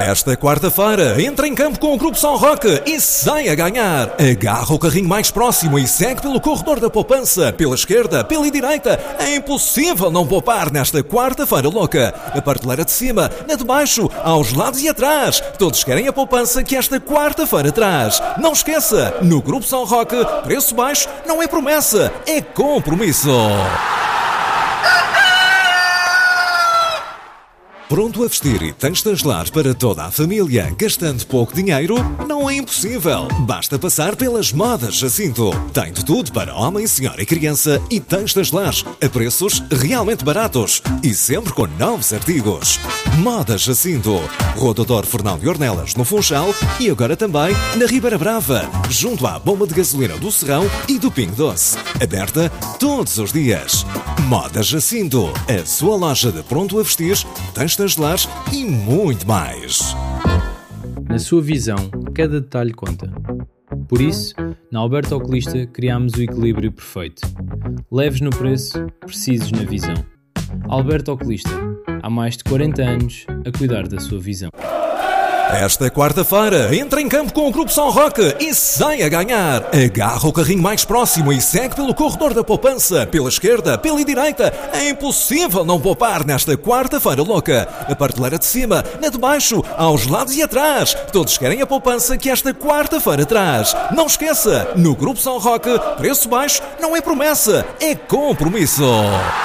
Esta quarta-feira, entra em campo com o Grupo São Roque e sai a ganhar. Agarra o carrinho mais próximo e segue pelo corredor da poupança, pela esquerda, pela direita. É impossível não poupar nesta quarta-feira louca. A prateleira de cima, na de baixo, aos lados e atrás. Todos querem a poupança que esta quarta-feira traz. Não esqueça, no Grupo São Roque, preço baixo não é promessa, é compromisso. Pronto a vestir e tens lares para toda a família, gastando pouco dinheiro? Não é impossível. Basta passar pelas Modas Jacinto. Tem de tudo para homem, senhora e criança e tens lares a preços realmente baratos e sempre com novos artigos. Modas Jacinto. Rua Doutor Fernão de Ornelas, no Funchal e agora também na Ribeira Brava, junto à bomba de gasolina do Serrão e do Pingo Doce. Aberta todos os dias. Modas Jacinto. A sua loja de pronto a vestir, tens lares e muito mais. Na sua visão, cada detalhe conta. Por isso, na Alberto Oculista criámos o equilíbrio perfeito. Leves no preço, precisos na visão. Alberto Oculista, há mais de 40 anos a cuidar da sua visão. Esta quarta-feira, entra em campo com o Grupo São Roque e sai a ganhar. Agarra o carrinho mais próximo e segue pelo corredor da poupança, pela esquerda, pela direita. É impossível não poupar nesta quarta-feira louca. A prateleira de cima, na de baixo, aos lados e atrás. Todos querem a poupança que esta quarta-feira traz. Não esqueça, no Grupo São Roque, preço baixo não é promessa, é compromisso.